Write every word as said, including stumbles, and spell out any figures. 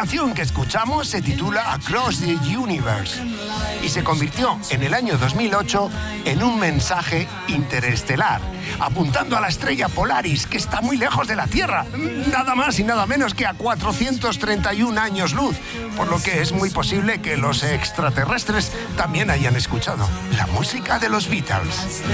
canción que escuchamos se titula Across the Universe y se convirtió en el año dos mil ocho en un mensaje interestelar, apuntando a la estrella Polaris, que está muy lejos de la Tierra, nada más y nada menos que a cuatrocientos treinta y un años luz, por lo que es muy posible que los extraterrestres también hayan escuchado la música de los Beatles.